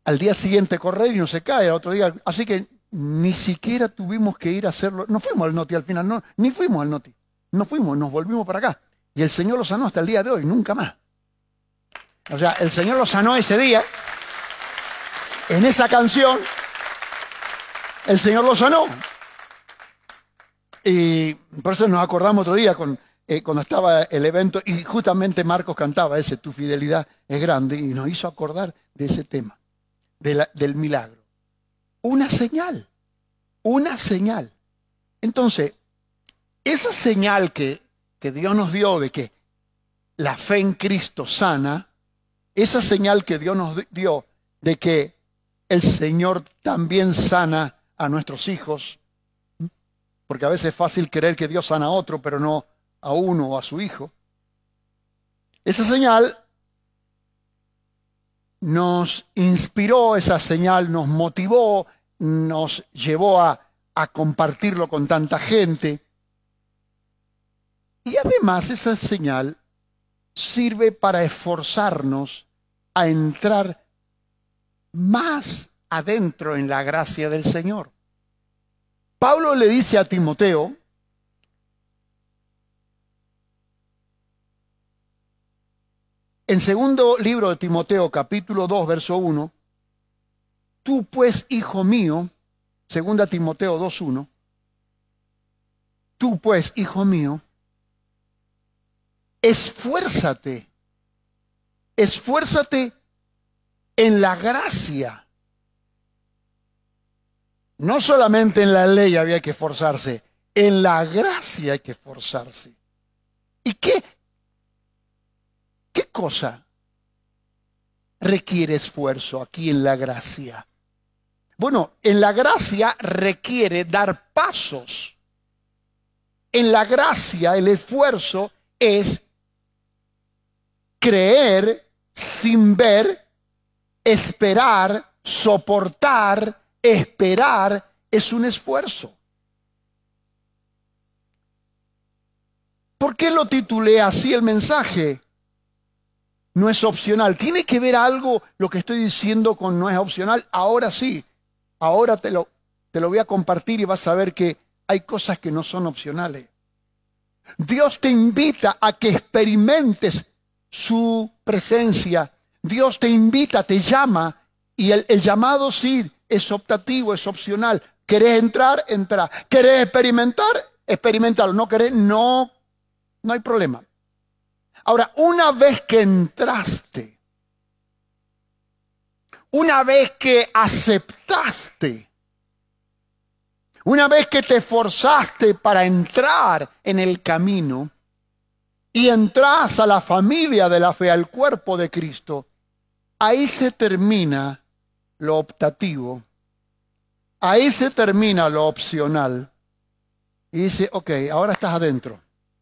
al día siguiente correr y no se cae, al otro día. Así que ni siquiera tuvimos que ir a hacerlo. No fuimos al Noti al final, no, ni fuimos al Noti. No fuimos, nos volvimos para acá. Y el Señor lo sanó hasta el día de hoy, nunca más. O sea, el Señor lo sanó ese día. En esa canción, el Señor lo sanó. Y por eso nos acordamos otro día cuando estaba el evento y justamente Marcos cantaba ese, tu fidelidad es grande, y nos hizo acordar de ese tema, del milagro. Una señal, una señal. Entonces, esa señal que Dios nos dio de que la fe en Cristo sana, esa señal que Dios nos dio de que el Señor también sana a nuestros hijos, porque a veces es fácil creer que Dios sana a otro, pero no a uno o a su hijo. Esa señal nos inspiró, esa señal nos motivó, nos llevó a compartirlo con tanta gente. Y además esa señal sirve para esforzarnos a entrar más adentro en la gracia del Señor. Pablo le dice a Timoteo, en segundo libro de Timoteo, capítulo 2, verso 1, tú pues, hijo mío, segunda Timoteo 2:1, tú pues, hijo mío, esfuérzate en la gracia. No solamente en la ley había que esforzarse, en la gracia hay que esforzarse. ¿Y qué cosa requiere esfuerzo aquí en la gracia? Bueno, en la gracia requiere dar pasos. En la gracia el esfuerzo es creer sin ver, esperar, soportar, esperar, es un esfuerzo. ¿Por qué lo titulé así el mensaje? No es opcional. ¿Tiene que ver algo lo que estoy diciendo con no es opcional? Ahora sí. Ahora te lo voy a compartir y vas a ver que hay cosas que no son opcionales. Dios te invita a que experimentes su presencia. Dios te invita, te llama, y el llamado sí es optativo, es opcional. ¿Querés entrar? Entra. ¿Querés experimentar? Experimentarlo. ¿No querés? No hay problema. Ahora, una vez que entraste, una vez que aceptaste, una vez que te esforzaste para entrar en el camino y entras a la familia de la fe, al cuerpo de Cristo, ahí se termina lo optativo, ahí se termina lo opcional. Y dice, ok, ahora estás adentro.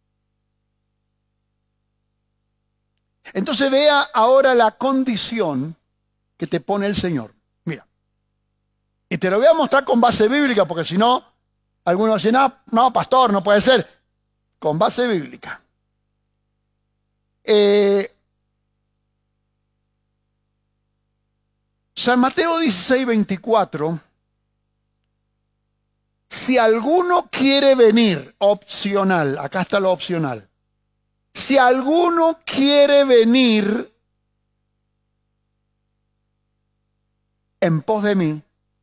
Entonces vea ahora la condición que te pone el Señor. Mira, y te lo voy a mostrar con base bíblica, porque si no, algunos dicen, no, pastor, no puede ser. Con base bíblica. San Mateo 16:24. Si alguno quiere venir, opcional, acá está lo opcional. Si alguno quiere venir en pos de mí,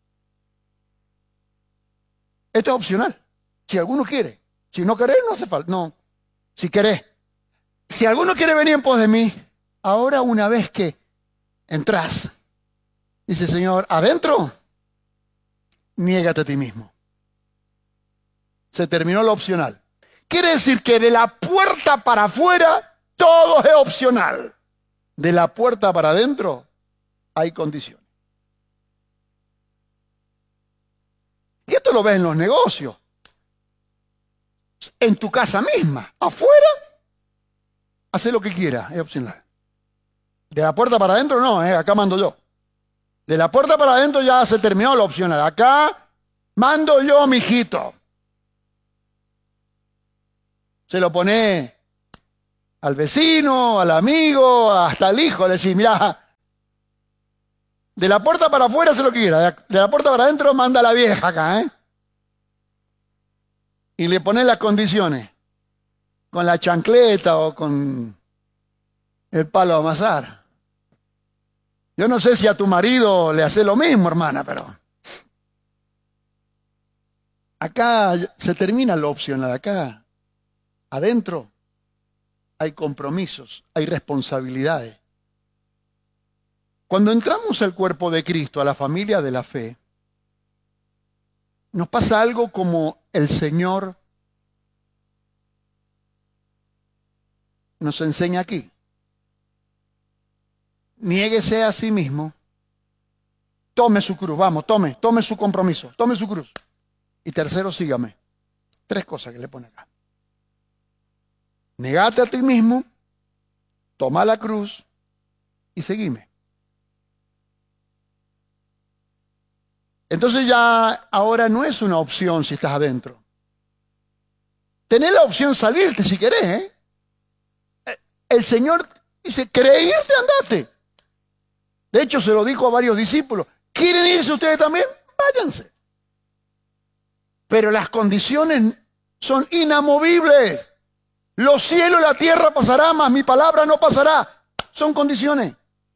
esto es opcional. Si alguno quiere. Si no querés, no hace falta. No, si querés. Si alguno quiere venir en pos de mí, ahora una vez que entras, dice el Señor, adentro, niégate a ti mismo. Se terminó lo opcional. Quiere decir que de la puerta para afuera todo es opcional. De la puerta para adentro hay condiciones. Y esto lo ves en los negocios. En tu casa misma. Afuera, hace lo que quiera, es opcional. De la puerta para adentro no, acá mando yo. De la puerta para adentro ya se terminó lo opcional. Acá mando yo, mijito. Se lo pone al vecino, al amigo, hasta al hijo. Le decís, mirá, De la puerta para afuera hace lo que quiera. De la puerta para adentro manda a la vieja acá, ¿eh? Y le pone las condiciones. Con la chancleta o con el palo a amasar. Yo no sé si a tu marido le hace lo mismo, hermana, pero acá se termina lo opcional. Acá, adentro, hay compromisos, hay responsabilidades. Cuando entramos al cuerpo de Cristo, a la familia de la fe, nos pasa algo como el Señor nos enseña aquí. Niéguese a sí mismo, tome su cruz, vamos, tome su compromiso, tome su cruz. Y tercero, sígame. 3 cosas que le pone acá. Negate a ti mismo, toma la cruz y seguime. Entonces ya ahora no es una opción si estás adentro. Tenés la opción salirte si querés, ¿eh? El Señor dice, ¿querés irte? Andate. De hecho, se lo dijo a varios discípulos. ¿Quieren irse ustedes también? Váyanse. Pero las condiciones son inamovibles. Los cielos y la tierra pasarán, mas mi palabra no pasará. Son condiciones.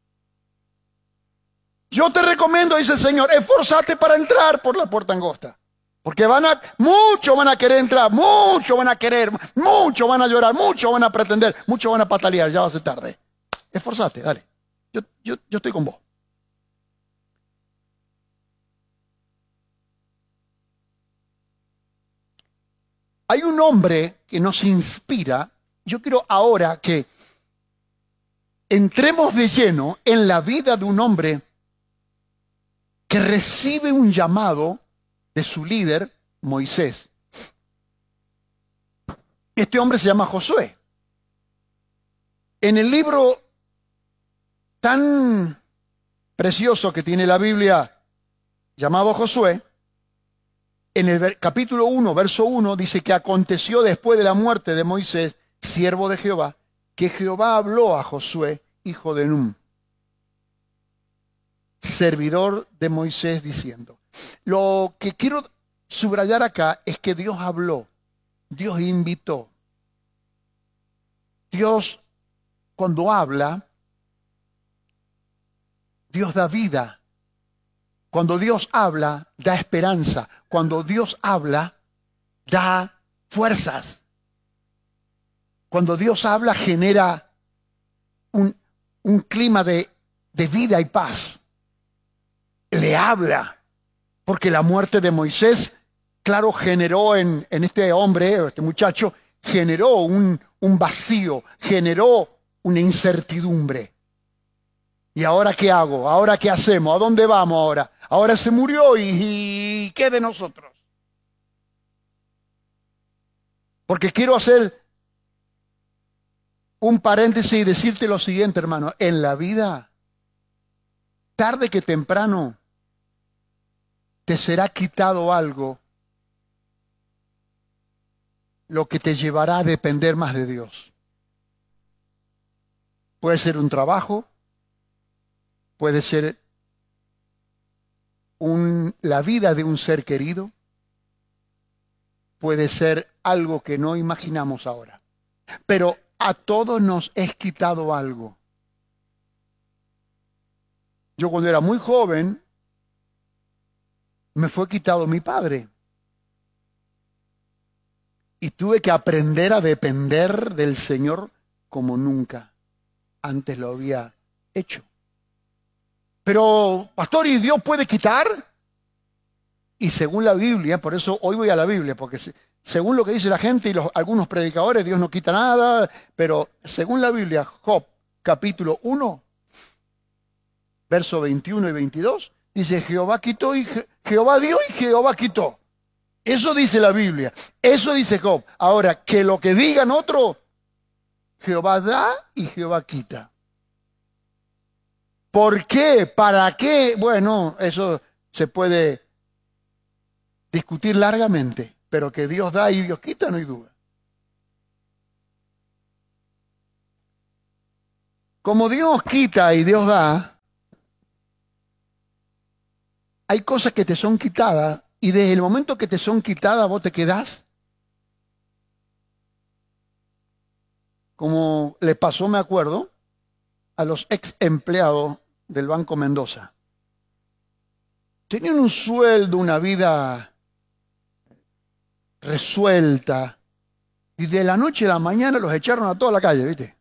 Yo te recomiendo, dice el Señor, esforzate para entrar por la puerta angosta. Porque muchos van a querer entrar, muchos van a querer, muchos van a llorar, muchos van a pretender, muchos van a patalear, ya va a ser tarde. Esforzate, dale. Yo estoy con vos. Hay un hombre que nos inspira. Yo quiero ahora que entremos de lleno en la vida de un hombre que recibe un llamado de su líder, Moisés. Este hombre se llama Josué. En el libro tan precioso que tiene la Biblia, llamado Josué, en el capítulo 1, verso 1, dice que aconteció después de la muerte de Moisés, siervo de Jehová, que Jehová habló a Josué, hijo de Nun, servidor de Moisés, diciendo. Lo que quiero subrayar acá es que Dios habló, Dios invitó. Dios, cuando habla, Dios da vida. Cuando Dios habla, da esperanza. Cuando Dios habla, da fuerzas. Cuando Dios habla, genera un clima de vida y paz. Le habla. Porque la muerte de Moisés, claro, generó en este hombre, este muchacho, generó un vacío, generó una incertidumbre. ¿Y ahora qué hago? ¿Ahora qué hacemos? ¿A dónde vamos ahora? Ahora se murió y ¿qué de nosotros? Porque quiero hacer un paréntesis y decirte lo siguiente, hermano. En la vida, tarde que temprano, te será quitado algo, lo que te llevará a depender más de Dios. Puede ser un trabajo, puede ser la vida de un ser querido, puede ser algo que no imaginamos ahora. Pero a todos nos es quitado algo. Yo cuando era muy joven, me fue quitado mi padre. Y tuve que aprender a depender del Señor como nunca antes lo había hecho. Pero, pastor, ¿y Dios puede quitar? Y según la Biblia, por eso hoy voy a la Biblia, porque según lo que dice la gente y algunos predicadores, Dios no quita nada, pero según la Biblia, Job, capítulo 1, verso 21 y 22, dice, Jehová quitó y Jehová dio y Jehová quitó. Eso dice la Biblia, eso dice Job. Ahora, que lo que digan otros, Jehová da y Jehová quita. ¿Por qué? ¿Para qué? Bueno, eso se puede discutir largamente, pero que Dios da y Dios quita, no hay duda. Como Dios quita y Dios da, hay cosas que te son quitadas y desde el momento que te son quitadas vos te quedás. Como le pasó, me acuerdo, a los ex empleados del Banco Mendoza. Tenían un sueldo, una vida resuelta, y de la noche a la mañana los echaron a toda la calle, ¿viste?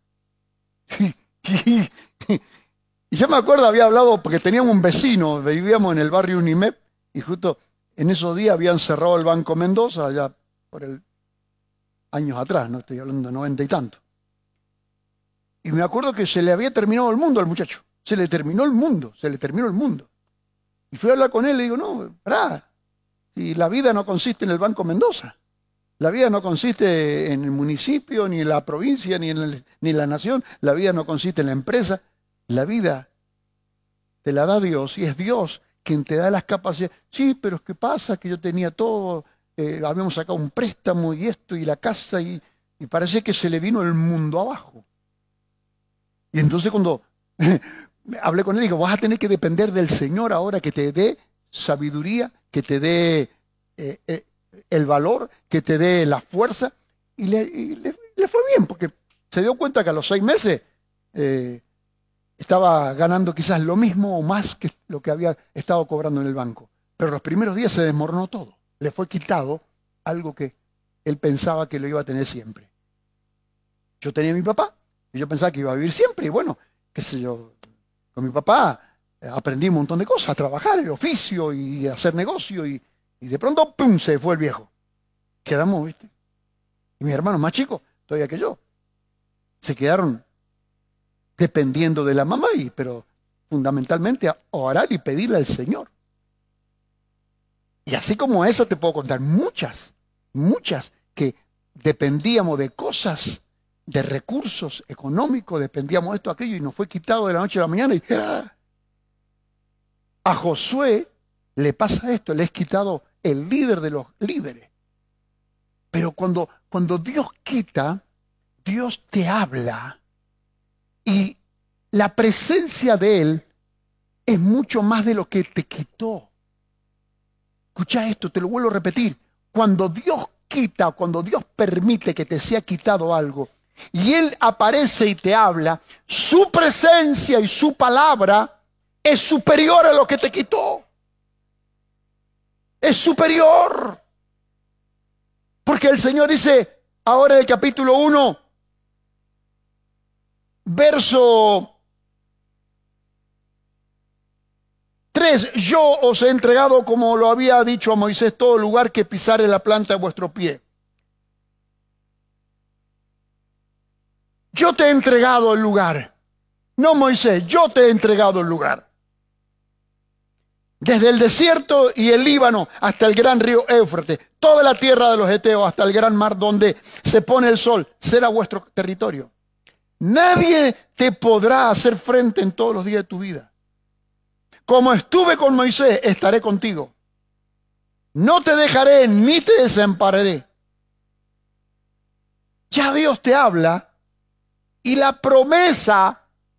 Y yo me acuerdo, había hablado, porque teníamos un vecino, vivíamos en el barrio Unimep, y justo en esos días habían cerrado el Banco Mendoza, allá por años atrás, no estoy hablando de 90 y tanto. Y me acuerdo que se le había terminado el mundo al muchacho. Se le terminó el mundo. Y fui a hablar con él y le digo, no, pará. Si la vida no consiste en el Banco Mendoza. La vida no consiste en el municipio, ni en la provincia, ni en la nación. La vida no consiste en la empresa. La vida te la da Dios y es Dios quien te da las capacidades. Sí, pero ¿qué pasa? Que yo tenía todo, habíamos sacado un préstamo y esto y la casa y parece que se le vino el mundo abajo. Y entonces cuando hablé con él, digo, vas a tener que depender del Señor ahora que te dé sabiduría, que te dé el valor, que te dé la fuerza. Y le fue bien, porque se dio cuenta que a los 6 meses estaba ganando quizás lo mismo o más que lo que había estado cobrando en el banco. Pero los primeros días se desmoronó todo. Le fue quitado algo que él pensaba que lo iba a tener siempre. Yo tenía a mi papá. Y yo pensaba que iba a vivir siempre, y bueno, qué sé yo, con mi papá aprendí un montón de cosas, a trabajar, el oficio y a hacer negocio, y de pronto, ¡pum!, se fue el viejo. Quedamos, ¿viste? Y mis hermanos más chicos, todavía que yo, se quedaron dependiendo de la mamá, pero fundamentalmente a orar y pedirle al Señor. Y así como esa te puedo contar muchas que dependíamos de cosas, de recursos económicos, dependíamos de esto, aquello, y nos fue quitado de la noche a la mañana. Y a Josué le pasa esto, le es quitado el líder de los líderes. Pero cuando Dios quita, Dios te habla, y la presencia de Él es mucho más de lo que te quitó. Escucha esto, te lo vuelvo a repetir. Cuando Dios quita, cuando Dios permite que te sea quitado algo, y Él aparece y te habla, su presencia y su palabra es superior a lo que te quitó. Es superior. Porque el Señor dice, ahora en el capítulo 1, verso 3, yo os he entregado, como lo había dicho a Moisés, todo lugar que pisare la planta de vuestro pie. Yo te he entregado el lugar. No, Moisés, yo te he entregado el lugar. Desde el desierto y el Líbano hasta el gran río Éufrates, toda la tierra de los Eteos hasta el gran mar donde se pone el sol, será vuestro territorio. Nadie te podrá hacer frente en todos los días de tu vida. Como estuve con Moisés, estaré contigo. No te dejaré ni te desampararé. Ya Dios te habla. Y la promesa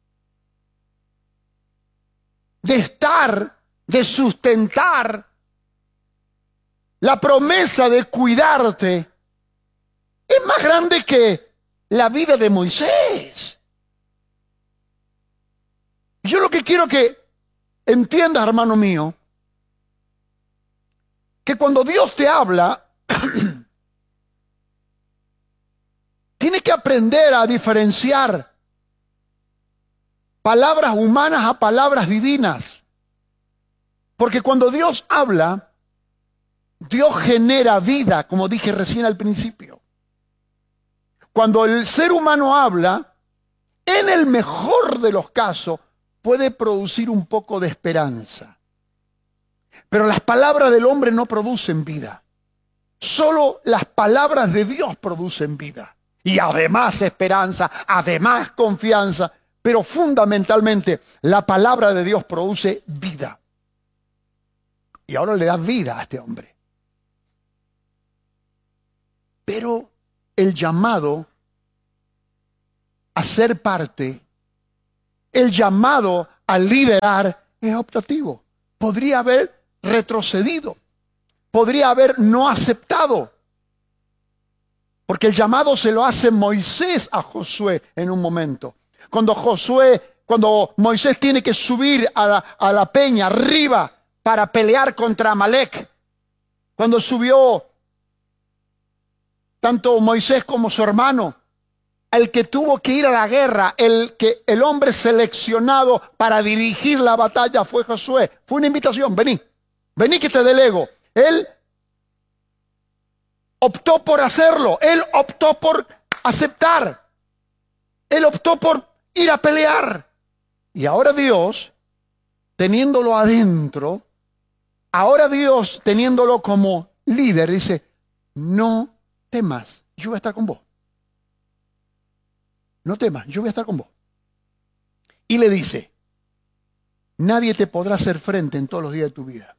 de estar, de sustentar, la promesa de cuidarte, es más grande que la vida de Moisés. Yo lo que quiero que entiendas, hermano mío, que cuando Dios te habla, tienes que aprender a diferenciar palabras humanas a palabras divinas. Porque cuando Dios habla, Dios genera vida, como dije recién al principio. Cuando el ser humano habla, en el mejor de los casos, puede producir un poco de esperanza. Pero las palabras del hombre no producen vida. Solo las palabras de Dios producen vida. Y además esperanza, además confianza, pero fundamentalmente la palabra de Dios produce vida. Y ahora le da vida a este hombre. Pero el llamado a ser parte, el llamado a liderar es optativo. Podría haber retrocedido. Podría haber no aceptado. Porque el llamado se lo hace Moisés a Josué en un momento. Cuando Moisés tiene que subir a la peña arriba para pelear contra Amalek. Cuando subió tanto Moisés como su hermano, el que tuvo que ir a la guerra, el hombre seleccionado para dirigir la batalla fue Josué. Fue una invitación, vení que te delego. Él optó por hacerlo, él optó por aceptar, él optó por ir a pelear. Y ahora Dios, teniéndolo adentro, ahora Dios teniéndolo como líder, dice, no temas, yo voy a estar con vos. No temas, yo voy a estar con vos. Y le dice, nadie te podrá hacer frente en todos los días de tu vida.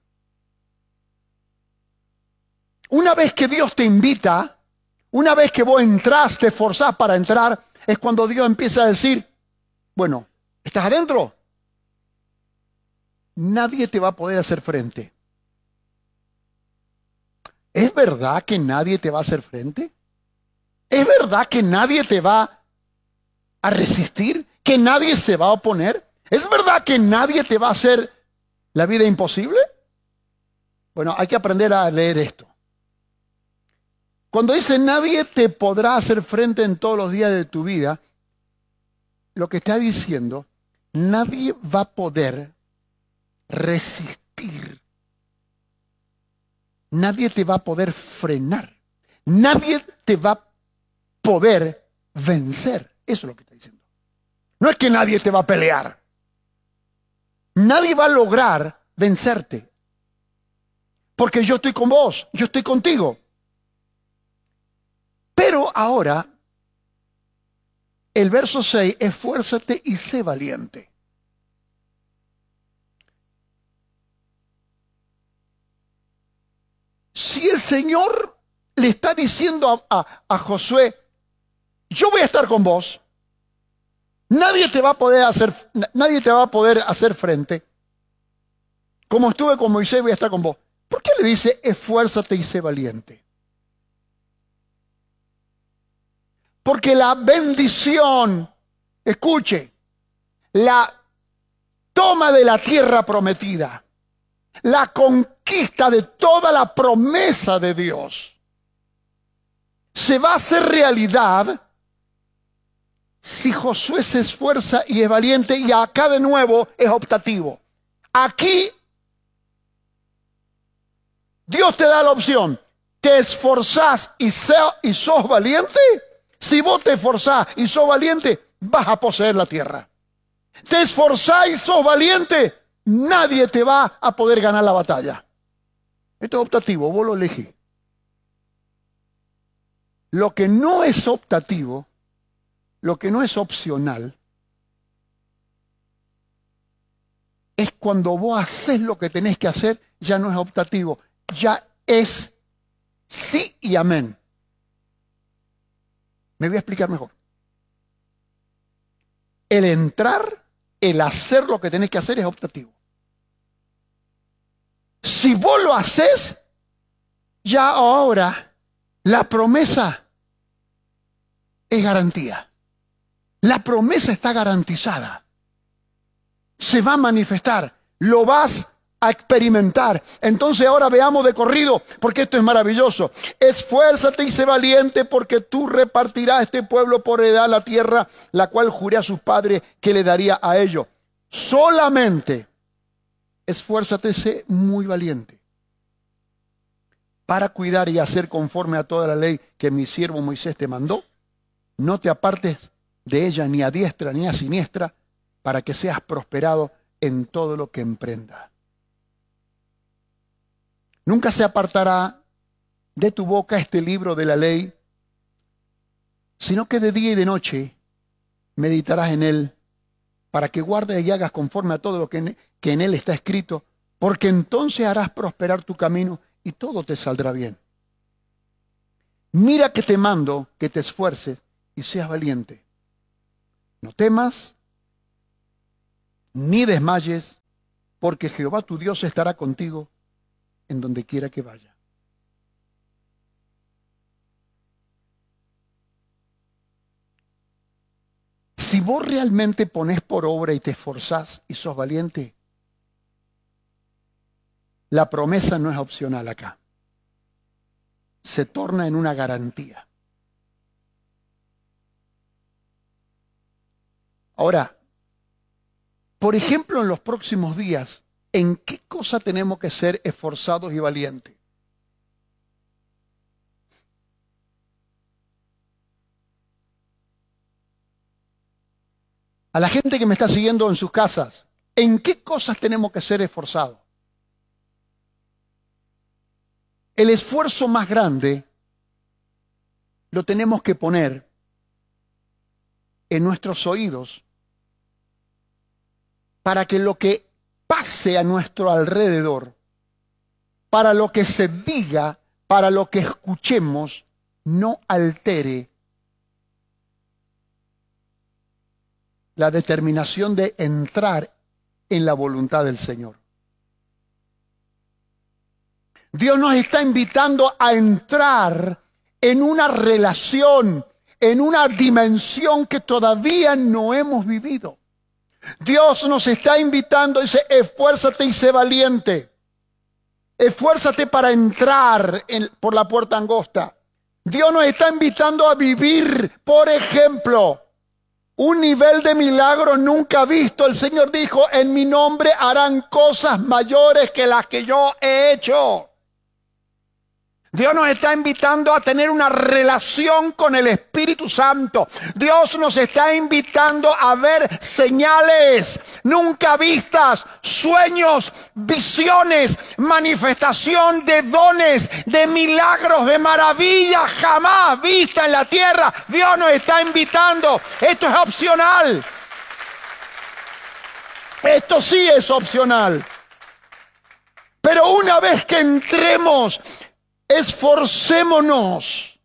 Una vez que Dios te invita, una vez que vos entrás, te esforzás para entrar, es cuando Dios empieza a decir, bueno, ¿estás adentro? Nadie te va a poder hacer frente. ¿Es verdad que nadie te va a hacer frente? ¿Es verdad que nadie te va a resistir? ¿Que nadie se va a oponer? ¿Es verdad que nadie te va a hacer la vida imposible? Bueno, hay que aprender a leer esto. Cuando dice nadie te podrá hacer frente en todos los días de tu vida, lo que está diciendo, nadie va a poder resistir. Nadie te va a poder frenar. Nadie te va a poder vencer. Eso es lo que está diciendo. No es que nadie te va a pelear. Nadie va a lograr vencerte. Porque yo estoy con vos, yo estoy contigo. Pero ahora, el verso 6, esfuérzate y sé valiente. Si el Señor le está diciendo a Josué, yo voy a estar con vos, nadie te va a poder hacer frente, como estuve con Moisés voy a estar con vos. ¿Por qué le dice esfuérzate y sé valiente? Porque la bendición, escuche, la toma de la tierra prometida, la conquista de toda la promesa de Dios, se va a hacer realidad si Josué se esfuerza y es valiente, y acá de nuevo es optativo. Aquí Dios te da la opción, ¿te esforzás y sos valiente? Si vos te esforzás y sos valiente, vas a poseer la tierra. Te esforzás y sos valiente, nadie te va a poder ganar la batalla. Esto es optativo, vos lo elegís. Lo que no es optativo, lo que no es opcional, es cuando vos haces lo que tenés que hacer, ya no es optativo, ya es sí y amén. Me voy a explicar mejor. El entrar, el hacer lo que tenés que hacer es optativo. Si vos lo haces, ya ahora la promesa es garantía. La promesa está garantizada. Se va a manifestar, lo vas a experimentar. Entonces ahora veamos de corrido, porque esto es maravilloso. Esfuérzate y sé valiente, porque tú repartirás este pueblo por heredad la tierra, la cual juré a sus padres que le daría a ellos. Solamente esfuérzate, sé muy valiente, para cuidar y hacer conforme a toda la ley que mi siervo Moisés te mandó. No te apartes de ella ni a diestra ni a siniestra, para que seas prosperado en todo lo que emprendas. Nunca se apartará de tu boca este libro de la ley, sino que de día y de noche meditarás en él, para que guardes y hagas conforme a todo lo que en él está escrito, porque entonces harás prosperar tu camino y todo te saldrá bien. Mira que te mando que te esfuerces y seas valiente. No temas ni desmayes, porque Jehová tu Dios estará contigo en donde quiera que vaya. Si vos realmente ponés por obra y te esforzás y sos valiente, la promesa no es opcional acá. Se torna en una garantía. Ahora, por ejemplo, en los próximos días, ¿en qué cosa tenemos que ser esforzados y valientes? A la gente que me está siguiendo en sus casas, ¿en qué cosas tenemos que ser esforzados? El esfuerzo más grande lo tenemos que poner en nuestros oídos para que lo que pase a nuestro alrededor, para lo que se diga, para lo que escuchemos, no altere la determinación de entrar en la voluntad del Señor. Dios nos está invitando a entrar en una relación, en una dimensión que todavía no hemos vivido. Dios nos está invitando, dice, esfuérzate y sé valiente. Esfuérzate para entrar por la puerta angosta. Dios nos está invitando a vivir, por ejemplo, un nivel de milagro nunca visto. El Señor dijo, en mi nombre harán cosas mayores que las que yo he hecho. Dios nos está invitando a tener una relación con el Espíritu Santo. Dios nos está invitando a ver señales nunca vistas, sueños, visiones, manifestación de dones, de milagros, de maravillas jamás vistas en la tierra. Dios nos está invitando. Esto es opcional. Esto sí es opcional. Pero una vez que entremos, esforcémonos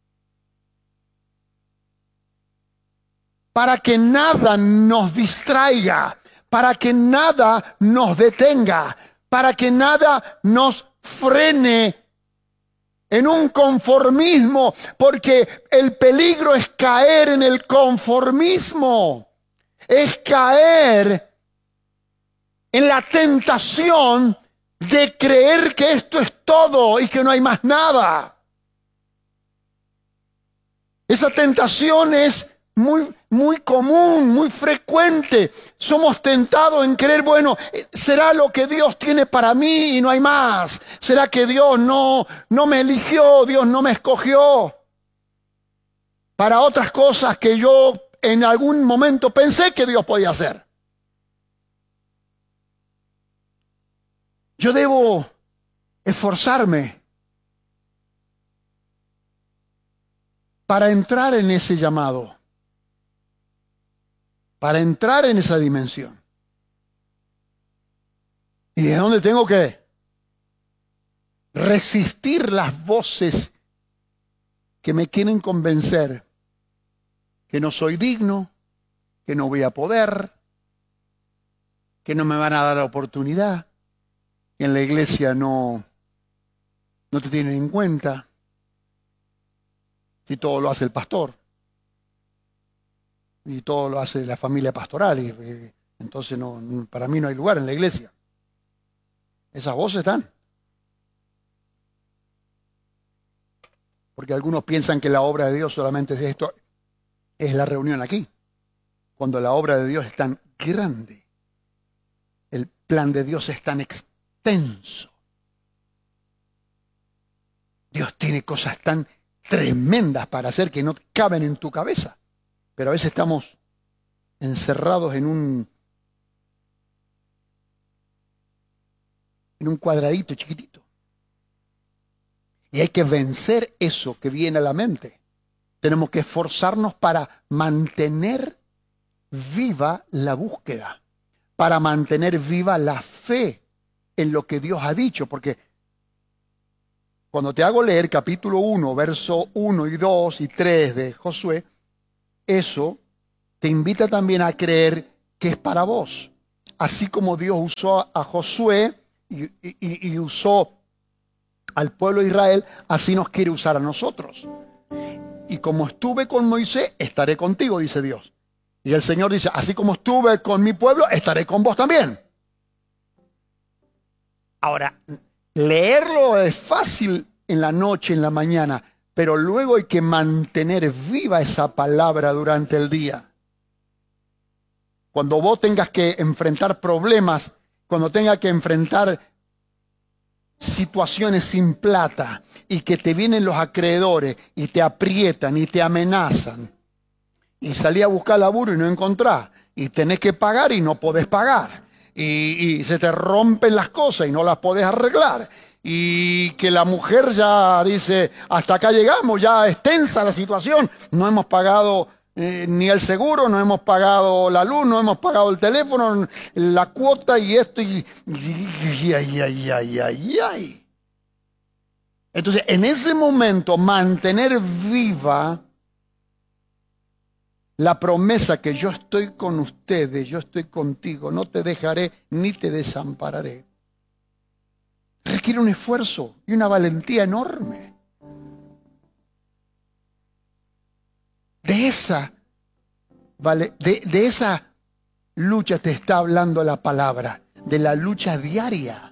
para que nada nos distraiga, para que nada nos detenga, para que nada nos frene en un conformismo, porque el peligro es caer en el conformismo, es caer en la tentación de creer que esto es todo y que no hay más nada. Esa tentación es muy común, muy frecuente. Somos tentados en creer, bueno, será lo que Dios tiene para mí y no hay más. Será que Dios no me eligió, Dios no me escogió para otras cosas que yo en algún momento pensé que Dios podía hacer. Yo debo esforzarme para entrar en ese llamado, para entrar en esa dimensión. ¿Y de dónde tengo que resistir las voces que me quieren convencer que no soy digno, que no voy a poder, que no me van a dar la oportunidad? En la iglesia no te tienen en cuenta, si todo lo hace el pastor y todo lo hace la familia pastoral, y entonces para mí no hay lugar en la iglesia. Esas voces están. Porque algunos piensan que la obra de Dios solamente es esto, es la reunión aquí, cuando la obra de Dios es tan grande, el plan de Dios es tan extenso. Dios tiene cosas tan tremendas para hacer que no caben en tu cabeza. Pero a veces estamos encerrados en un cuadradito chiquitito. Y hay que vencer eso que viene a la mente. Tenemos que esforzarnos para mantener viva la búsqueda, para mantener viva la fe en lo que Dios ha dicho, porque cuando te hago leer capítulo 1, verso 1 y 2 y 3 de Josué, eso te invita también a creer que es para vos. Así como Dios usó a Josué y usó al pueblo de Israel, así nos quiere usar a nosotros. Y como estuve con Moisés, estaré contigo, dice Dios. Y el Señor dice, así como estuve con mi pueblo, estaré con vos también. Ahora, leerlo es fácil en la noche, en la mañana, pero luego hay que mantener viva esa palabra durante el día. Cuando vos tengas que enfrentar problemas, cuando tengas que enfrentar situaciones sin plata y que te vienen los acreedores y te aprietan y te amenazan, y salí a buscar laburo y no encontrás, y tenés que pagar y no podés pagar, y se te rompen las cosas y no las podés arreglar, y que la mujer ya dice, hasta acá llegamos, ya es tensa la situación, no hemos pagado ni el seguro, no hemos pagado la luz, no hemos pagado el teléfono, la cuota y esto, ay. Entonces, en ese momento, mantener viva la promesa que yo estoy con ustedes, yo estoy contigo, no te dejaré ni te desampararé, requiere un esfuerzo y una valentía enorme. De esa lucha te está hablando la palabra, de la lucha diaria.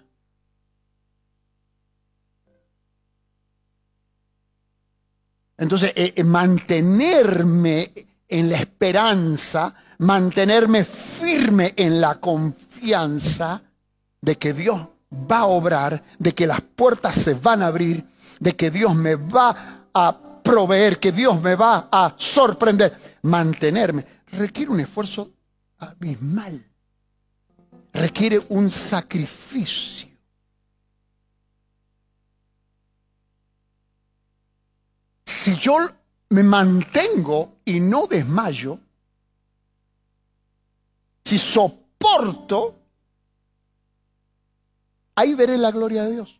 Entonces, mantenerme en la esperanza, mantenerme firme en la confianza de que Dios va a obrar, de que las puertas se van a abrir, de que Dios me va a proveer, que Dios me va a sorprender. Mantenerme requiere un esfuerzo abismal, requiere un sacrificio. Si yo me mantengo y no desmayo, si soporto, ahí veré la gloria de Dios.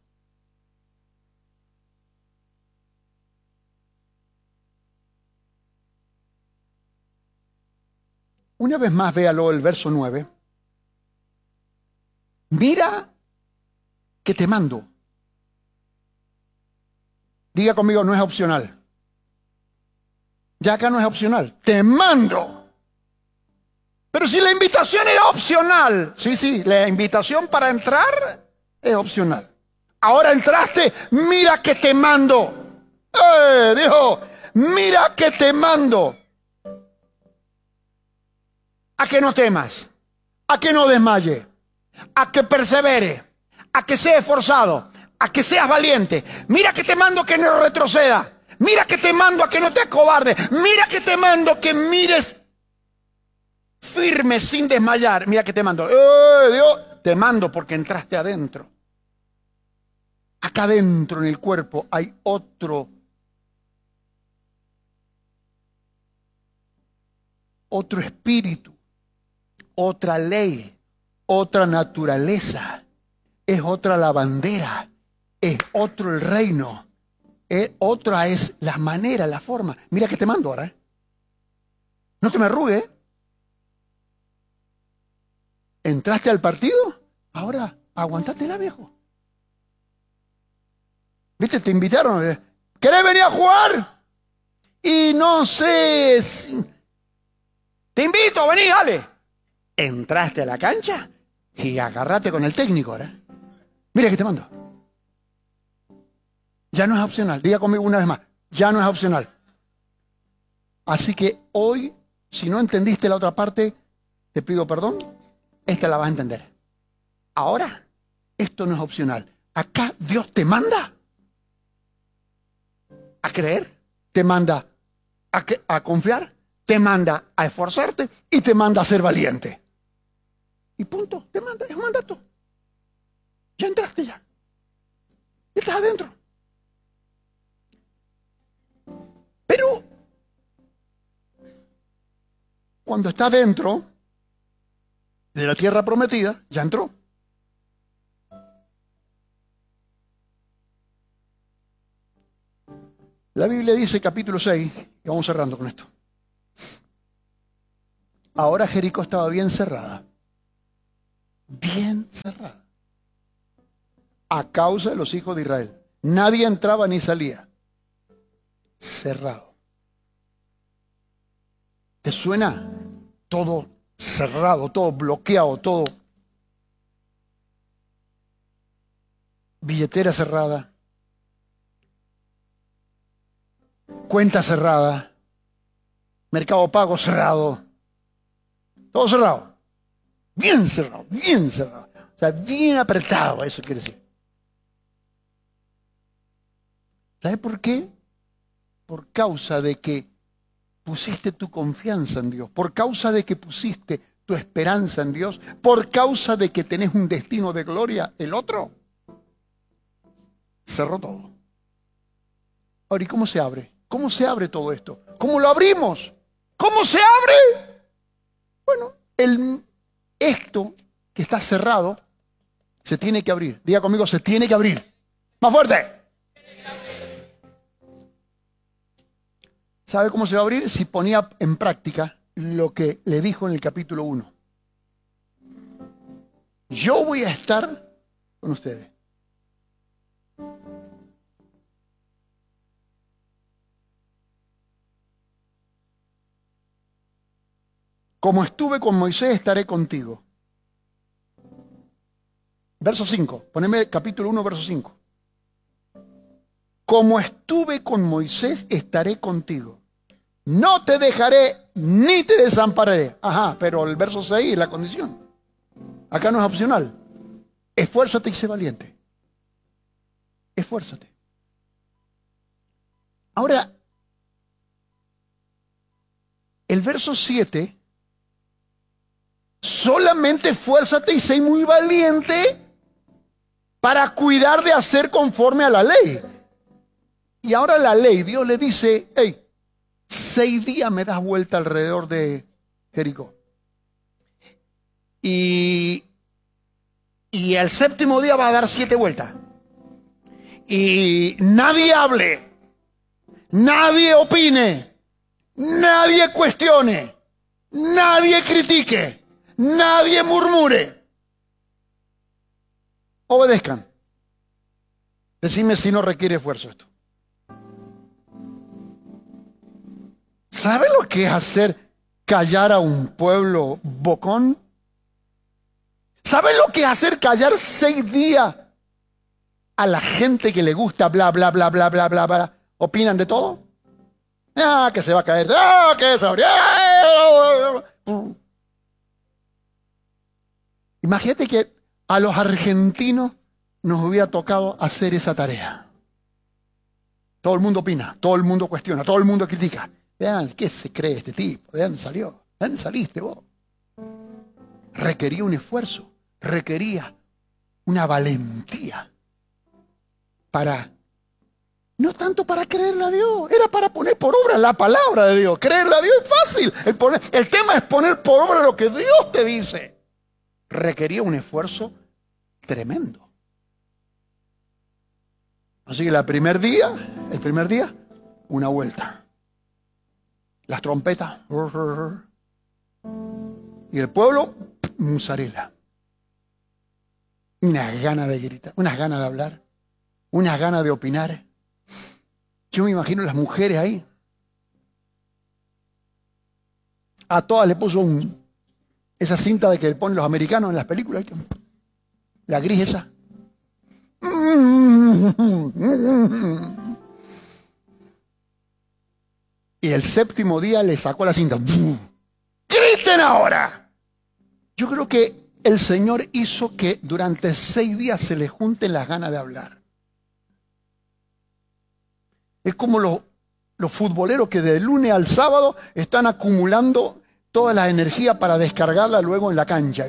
Una vez más, véalo el verso 9. Mira que te mando. Diga conmigo, no es opcional. Ya acá no es opcional. Te mando. Pero si la invitación era opcional. Sí, la invitación para entrar es opcional. Ahora entraste, mira que te mando. Dijo, mira que te mando. A que no temas, a que no desmaye, a que persevere, a que seas esforzado, a que seas valiente. Mira que te mando que no retroceda. Mira que te mando a que no te acobardes. Mira que te mando que mires firme sin desmayar. Mira que te mando. Dios, te mando porque entraste adentro. Acá adentro en el cuerpo hay otro espíritu, otra ley, otra naturaleza. Es otra la bandera, es otro el reino. Otra es la manera, la forma. Mira que te mando ahora. No te me arrugues. ¿Entraste al partido? Ahora, aguantátela, viejo. ¿Viste? Te invitaron. ¿Querés venir a jugar? Y no sé si... Te invito, vení, dale. Entraste a la cancha y agarrate con el técnico ahora. Mira que te mando. Ya no es opcional. Diga conmigo una vez más. Ya no es opcional. Así que hoy, si no entendiste la otra parte, te pido perdón. Esta la vas a entender. Ahora, esto no es opcional. Acá Dios te manda a creer, te manda a confiar, te manda a esforzarte y te manda a ser valiente. Y punto, te manda, es un mandato. Ya entraste ya. Estás adentro. Pero cuando está dentro de la tierra prometida, ya entró. La Biblia dice, capítulo 6, y vamos cerrando con esto. Ahora Jericó estaba bien cerrada. Bien cerrada. A causa de los hijos de Israel. Nadie entraba ni salía. Cerrado. ¿Te suena? Todo cerrado, todo bloqueado, todo. Billetera cerrada. Cuenta cerrada. Mercado Pago cerrado. Todo cerrado. Bien cerrado, bien cerrado. O sea, bien apretado, eso quiere decir. ¿Sabes por qué? Por causa de que pusiste tu confianza en Dios, por causa de que pusiste tu esperanza en Dios, por causa de que tenés un destino de gloria. El otro cerró todo. Ahora, ¿y cómo se abre? ¿Cómo se abre todo esto? ¿Cómo lo abrimos? ¿Cómo se abre? Bueno, esto que está cerrado se tiene que abrir. Diga conmigo, se tiene que abrir. Más fuerte. ¿Sabe cómo se va a abrir? Si ponía en práctica lo que le dijo en el capítulo 1. Yo voy a estar con ustedes. Como estuve con Moisés, estaré contigo. Verso 5. Poneme capítulo 1, verso 5. Como estuve con Moisés, estaré contigo. No te dejaré ni te desampararé. Ajá, pero el verso 6 es la condición. Acá no es opcional. Esfuérzate y sé valiente. Esfuérzate. Ahora, el verso 7, solamente esfuérzate y sé muy valiente para cuidar de hacer conforme a la ley. Y ahora la ley, Dios le dice, hey, 6 días me das vuelta alrededor de Jericó. Y el séptimo día va a dar 7 vueltas. Y nadie hable, nadie opine, nadie cuestione, nadie critique, nadie murmure. Obedezcan. Decime si no requiere esfuerzo esto. ¿Sabe lo que es hacer callar a un pueblo bocón? ¿Sabe lo que es hacer callar 6 días a la gente que le gusta bla, bla, bla, bla, bla, bla, bla? ¿Opinan de todo? Ah, que se va a caer. Ah, que se va a... Imagínate que a los argentinos nos hubiera tocado hacer esa tarea. Todo el mundo opina, todo el mundo cuestiona, todo el mundo critica. Vean, ¿qué se cree este tipo? ¿De dónde salió? ¿De dónde saliste vos? Requería un esfuerzo, requería una valentía para, no tanto para creerle a Dios, era para poner por obra la palabra de Dios. Creerle a Dios es fácil. El tema es poner por obra lo que Dios te dice. Requería un esfuerzo tremendo. Así que el primer día, una vuelta. Las trompetas. Y el pueblo, musarela. Unas ganas de gritar, unas ganas de hablar, unas ganas de opinar. Yo me imagino las mujeres ahí. A todas le puso esa cinta de que ponen los americanos en las películas. La gris esa. Y el séptimo día le sacó la cinta. ¡Griten ahora! Yo creo que el Señor hizo que durante 6 días se les junten las ganas de hablar. Es como los futboleros que de lunes al sábado están acumulando toda la energía para descargarla luego en la cancha.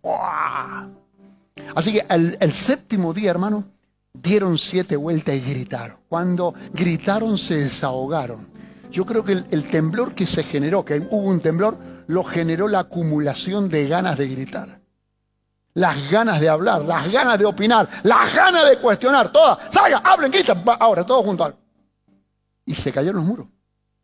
Así que el séptimo día, hermano, dieron 7 vueltas y gritaron. Cuando gritaron se desahogaron. Yo creo que el temblor que se generó, que hubo un temblor, lo generó la acumulación de ganas de gritar. Las ganas de hablar, las ganas de opinar, las ganas de cuestionar, todas. Salgan, hablen, griten, ahora, todos juntos. Y se cayeron los muros.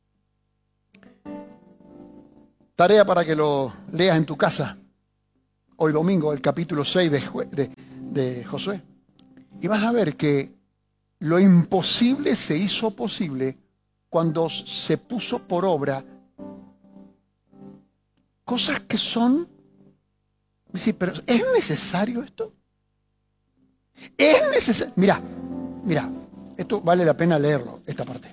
Tarea para que lo leas en tu casa. Hoy domingo, el capítulo 6 de Josué. Y vas a ver que lo imposible se hizo posible cuando se puso por obra cosas que son... Sí, pero ¿es necesario esto? Es necesario. Mira, esto vale la pena leerlo, esta parte.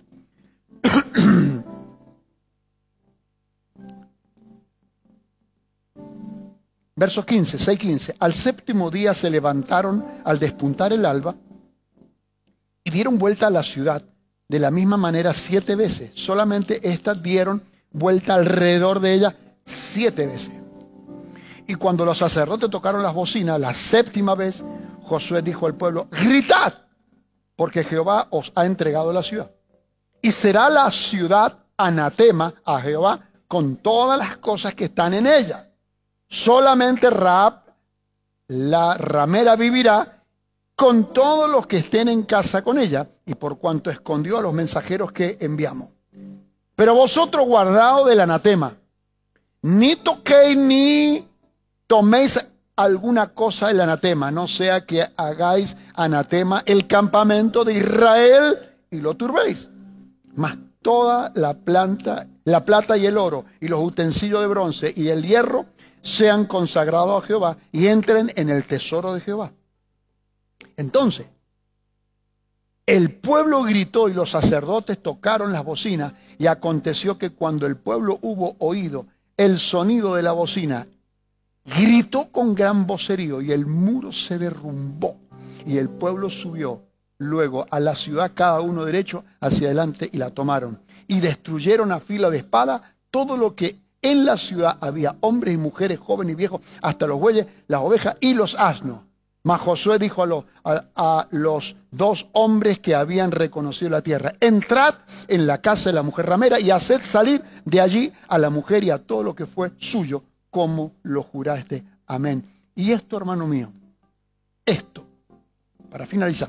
Versos 15, 6:15. Al séptimo día se levantaron al despuntar el alba y dieron vuelta a la ciudad de la misma manera 7 veces. Solamente estas dieron vuelta alrededor de ella 7 veces. Y cuando los sacerdotes tocaron las bocinas la 7ª vez, Josué dijo al pueblo: gritad, porque Jehová os ha entregado la ciudad. Y será la ciudad anatema a Jehová con todas las cosas que están en ella. Solamente Rahab, la ramera, vivirá con todos los que estén en casa con ella, y por cuanto escondió a los mensajeros que enviamos. Pero vosotros guardaos del anatema, ni toquéis ni toméis alguna cosa del anatema, no sea que hagáis anatema el campamento de Israel y lo turbéis. Mas toda la plata y el oro y los utensilios de bronce y el hierro sean consagrados a Jehová y entren en el tesoro de Jehová. Entonces, el pueblo gritó y los sacerdotes tocaron las bocinas, y aconteció que cuando el pueblo hubo oído el sonido de la bocina, gritó con gran vocerío, y el muro se derrumbó, y el pueblo subió luego a la ciudad, cada uno derecho hacia adelante, y la tomaron, y destruyeron a filo de espada todo lo que en la ciudad había, hombres y mujeres, jóvenes y viejos, hasta los bueyes, las ovejas y los asnos. Mas Josué dijo a los 2 hombres que habían reconocido la tierra: entrad en la casa de la mujer ramera y haced salir de allí a la mujer y a todo lo que fue suyo, como lo juraste. Amén. Y esto, hermano mío, esto, para finalizar,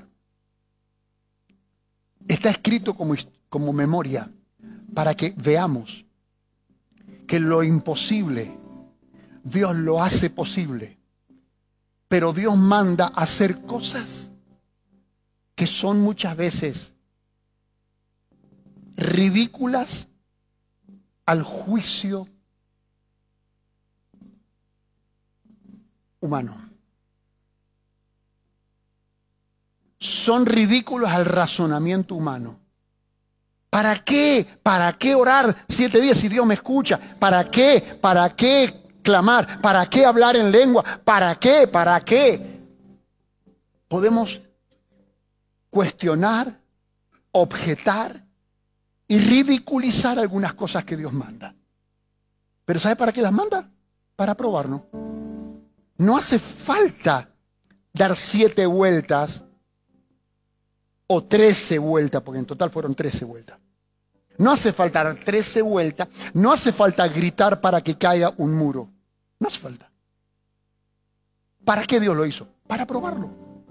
está escrito como memoria, para que veamos que lo imposible, Dios lo hace posible. Pero Dios manda hacer cosas que son muchas veces ridículas al juicio humano. Son ridículos al razonamiento humano. ¿Para qué? ¿Para qué orar 7 días si Dios me escucha? ¿Para qué? ¿Para qué clamar? ¿Para qué hablar en lengua? ¿Para qué? ¿Para qué? Podemos cuestionar, objetar y ridiculizar algunas cosas que Dios manda. ¿Pero sabe para qué las manda? Para probarnos. No hace falta dar 7 vueltas o 13 vueltas, porque en total fueron 13 vueltas. No hace falta dar 13 vueltas, no hace falta gritar para que caiga un muro. No hace falta. ¿Para qué Dios lo hizo? Para probarlo.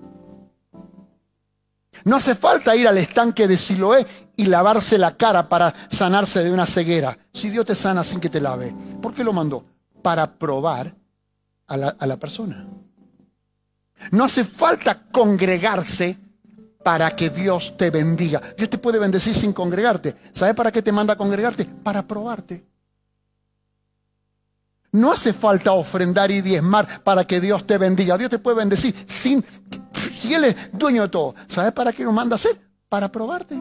No hace falta ir al estanque de Siloé y lavarse la cara para sanarse de una ceguera. Si Dios te sana sin que te lave, ¿por qué lo mandó? Para probar a la persona. No hace falta congregarse para que Dios te bendiga. Dios te puede bendecir sin congregarte. ¿Sabes para qué te manda a congregarte? Para probarte. No hace falta ofrendar y diezmar para que Dios te bendiga. Dios te puede bendecir si Él es dueño de todo. ¿Sabes para qué nos manda a hacer? Para probarte.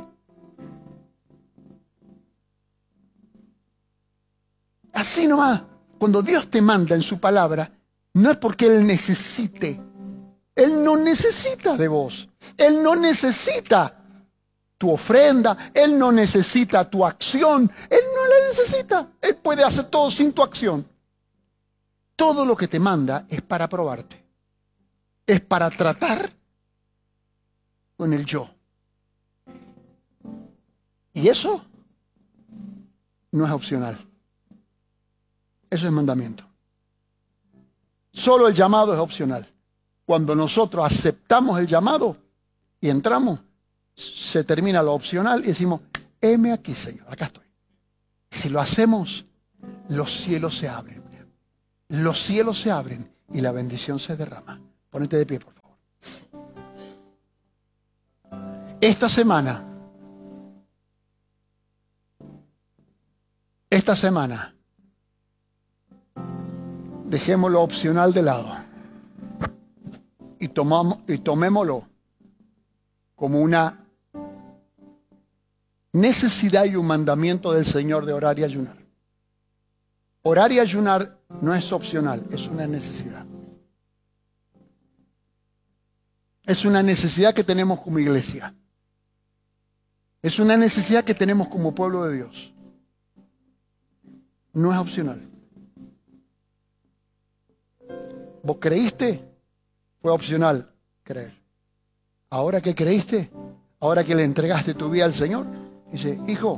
Así nomás. Cuando Dios te manda en su palabra, no es porque Él necesite. Él no necesita de vos. Él no necesita tu ofrenda. Él no necesita tu acción. Él no la necesita. Él puede hacer todo sin tu acción. Todo lo que te manda es para probarte. Es para tratar con el yo. Y eso no es opcional. Eso es mandamiento. Solo el llamado es opcional. Cuando nosotros aceptamos el llamado y entramos, se termina lo opcional y decimos: heme aquí, Señor, acá estoy. Si lo hacemos, los cielos se abren. Los cielos se abren y la bendición se derrama. Ponete de pie, por favor. esta semana, dejemos lo opcional de lado y tomémoslo como una necesidad y un mandamiento del Señor de orar y ayunar. Orar y ayunar no es opcional, es una necesidad. Es una necesidad que tenemos como iglesia. Es una necesidad que tenemos como pueblo de Dios. No es opcional. ¿Vos creíste? Fue opcional creer. Ahora que creíste, ahora que le entregaste tu vida al Señor, dice, hijo,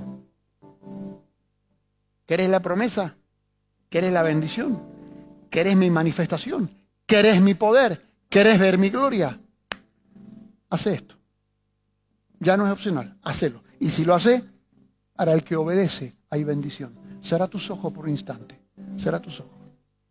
¿querés la promesa? ¿Querés la bendición? ¿Querés mi manifestación? ¿Querés mi poder? ¿Querés ver mi gloria? Hace esto. Ya no es opcional, hacelo. Y si lo hace, hará el que obedece, hay bendición. Cerra tus ojos por un instante. Cerra tus ojos.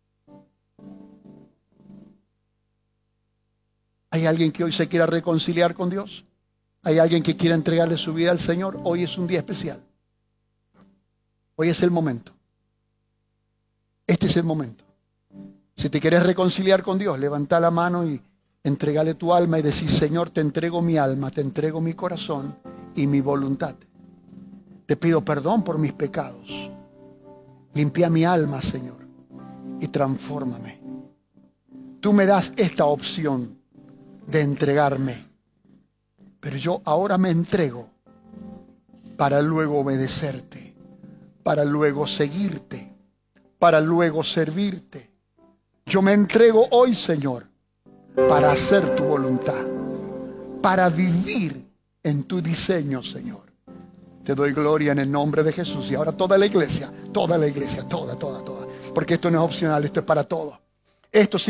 ¿Hay alguien que hoy se quiera reconciliar con Dios? ¿Hay alguien que quiera entregarle su vida al Señor? Hoy es un día especial. Hoy es el momento. Este es el momento. Si te quieres reconciliar con Dios, levanta la mano y entregale tu alma y decir, Señor, te entrego mi alma, te entrego mi corazón y mi voluntad. Te pido perdón por mis pecados. Limpia mi alma, Señor, y transfórmame. Tú me das esta opción de entregarme, pero yo ahora me entrego para luego obedecerte, para luego seguirte, para luego servirte. Yo me entrego hoy, Señor, para hacer tu voluntad, para vivir en tu diseño, Señor. Te doy gloria en el nombre de Jesús. Y ahora toda la iglesia, toda, porque esto no es opcional, esto es para todos. Esto sí